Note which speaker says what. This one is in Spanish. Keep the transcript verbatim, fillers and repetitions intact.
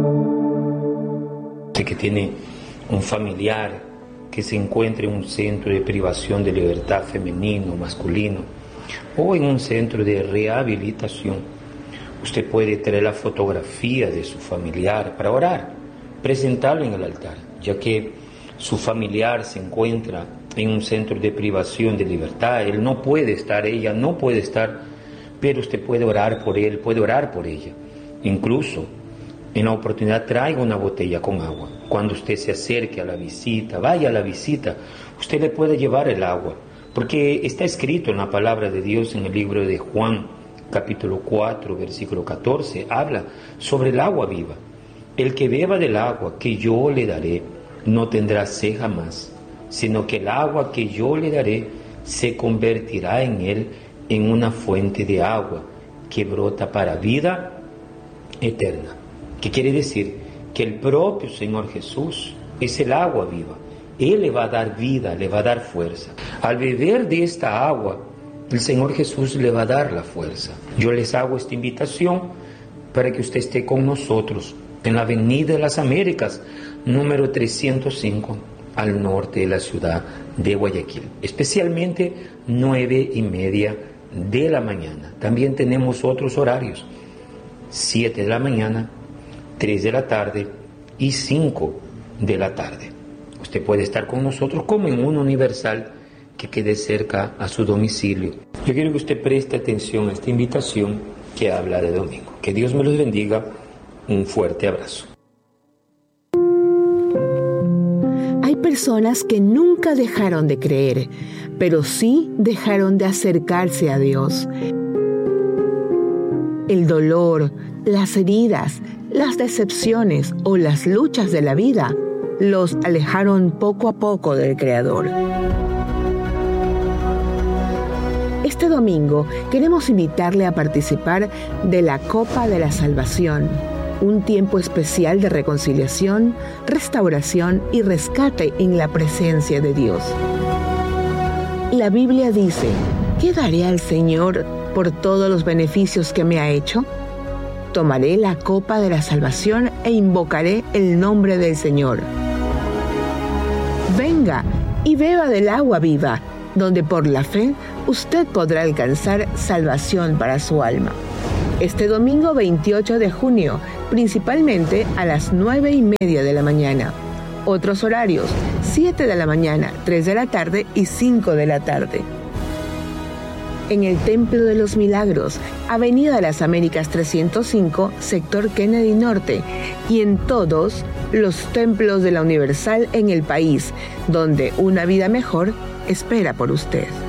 Speaker 1: Usted que tiene un familiar que se encuentre en un centro de privación de libertad femenino, masculino, o en un centro de rehabilitación, usted puede traer la fotografía de su familiar para orar, presentarlo en el altar, ya que su familiar se encuentra en un centro de privación de libertad, él no puede estar, ella no puede estar, pero usted puede orar por él, puede orar por ella. Incluso, en la oportunidad, traiga una botella con agua. Cuando usted se acerque a la visita, vaya a la visita, usted le puede llevar el agua, porque está escrito en la palabra de Dios en el libro de Juan, capítulo cuatro, versículo catorce, habla sobre el agua viva. El que beba del agua que yo le daré, no tendrá sed jamás, sino que el agua que yo le daré se convertirá en él en una fuente de agua que brota para vida eterna. ¿Qué quiere decir? Que el propio Señor Jesús es el agua viva. Él le va a dar vida, le va a dar fuerza. Al beber de esta agua, el Señor Jesús le va a dar la fuerza. Yo les hago esta invitación para que usted esté con nosotros en la Avenida de las Américas, número trescientos cinco, al norte de la ciudad de Guayaquil. Especialmente nueve y media de la mañana. También tenemos otros horarios, siete de la mañana, tres de la tarde y cinco de la tarde. Usted puede estar con nosotros como en un universal que quede cerca a su domicilio. Yo quiero que usted preste atención a esta invitación que habla de domingo. Que Dios me los bendiga. Un fuerte abrazo.
Speaker 2: Hay personas que nunca dejaron de creer, pero sí dejaron de acercarse a Dios. El dolor, las heridas, las decepciones o las luchas de la vida los alejaron poco a poco del Creador. Este domingo queremos invitarle a participar de la Copa de la Salvación, un tiempo especial de reconciliación, restauración y rescate en la presencia de Dios. La Biblia dice: ¿qué daré al Señor por todos los beneficios que me ha hecho? Tomaré la copa de la salvación e invocaré el nombre del Señor. Venga y beba del agua viva, donde por la fe usted podrá alcanzar salvación para su alma. Este domingo veintiocho de junio, principalmente a las nueve y media de la mañana. Otros horarios: siete de la mañana, tres de la tarde y cinco de la tarde. En el Templo de los Milagros, Avenida de las Américas trescientos cinco, sector Kennedy Norte, y en todos los templos de la Universal en el país, donde una vida mejor espera por usted.